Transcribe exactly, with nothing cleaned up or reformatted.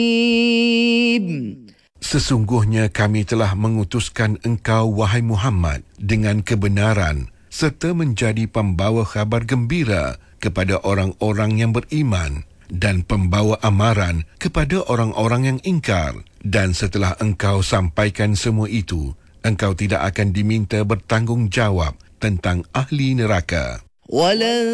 Sesungguhnya kami telah mengutuskan engkau, wahai Muhammad, dengan kebenaran serta menjadi pembawa khabar gembira kepada orang-orang yang beriman dan pembawa amaran kepada orang-orang yang ingkar. Dan setelah engkau sampaikan semua itu, engkau tidak akan diminta bertanggungjawab tentang ahli neraka.